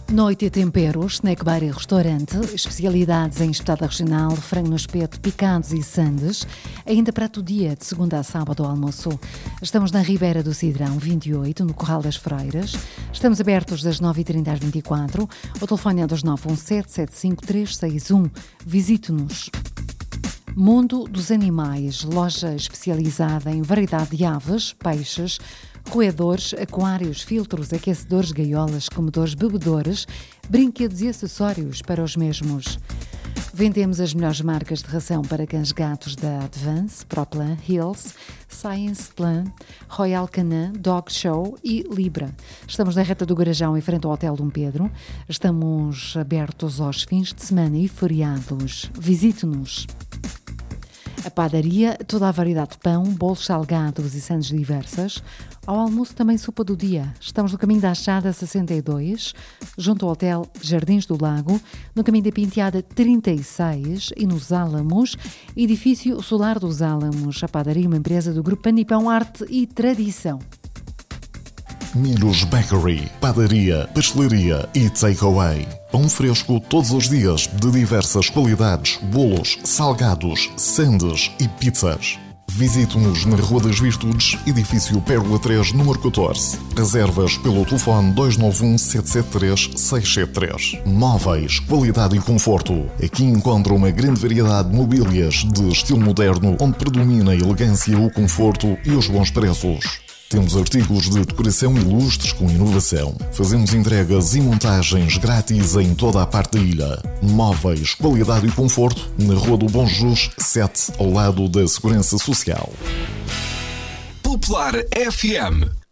Noite e temperos, snack bar e restaurante, especialidades em espetada regional, frango no espeto, picantes e sandes. Ainda prato do dia, de segunda a sábado ao almoço. Estamos na Ribeira do Cidrão, 28, no Corral das Freiras. Estamos abertos das 9h30 às 24h. O telefone é 291-775-361. Visite-nos. Mundo dos Animais, loja especializada em variedade de aves, peixes, roedores, aquários, filtros, aquecedores, gaiolas, comedores, bebedores, brinquedos e acessórios para os mesmos. Vendemos as melhores marcas de ração para cães-gatos da Advance, ProPlan, Hills, Science Plan, Royal Canin, Dog Show e Libra. Estamos na reta do Garajão, em frente ao Hotel Dom Pedro. Estamos abertos aos fins de semana e feriados. Visite-nos. A padaria, toda a variedade de pão, bolos salgados e sandes diversas. Ao almoço também sopa do dia. Estamos no caminho da Achada 62, junto ao Hotel Jardins do Lago, no caminho da Penteada 36 e nos Álamos, edifício Solar dos Álamos. A padaria, uma empresa do Grupo Pão e Pão, Arte e Tradição. Milhos Bakery, padaria, pastelaria e takeaway. Pão fresco todos os dias, de diversas qualidades, bolos, salgados, sandes e pizzas. Visite-nos na Rua das Virtudes, edifício Pérola 3, número 14. Reservas pelo telefone 291-773-673. Móveis, qualidade e conforto. Aqui encontra uma grande variedade de mobílias de estilo moderno, onde predomina a elegância, o conforto e os bons preços. Temos artigos de decoração ilustres com inovação. Fazemos entregas e montagens grátis em toda a parte da ilha. Móveis, qualidade e conforto, na Rua do Bom Jesus, 7, ao lado da Segurança Social. Popular FM.